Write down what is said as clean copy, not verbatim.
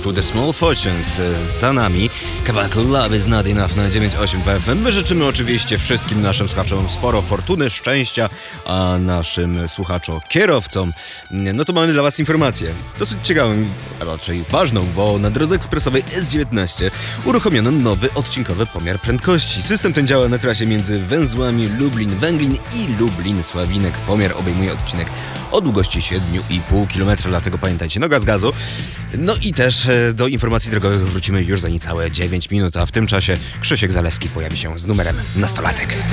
To The Small Fortunes za nami. Kawałek Love Is Not Enough na 9.8 FM. My życzymy oczywiście wszystkim naszym słuchaczom sporo fortuny, szczęścia, a naszym słuchaczo-kierowcom no to mamy dla was informację. Dosyć ciekawą, a raczej ważną, bo na drodze ekspresowej S19 uruchomiono nowy odcinkowy pomiar prędkości. System ten działa na trasie między węzłami Lublin-Węglin i Lublin-Sławinek. Pomiar obejmuje odcinek o długości 7,5 km, dlatego pamiętajcie, noga z gazu. No i też do informacji drogowych wrócimy już za niecałe 9 minut, a w tym czasie Krzysiek Zalewski pojawi się z numerem Nastolatek.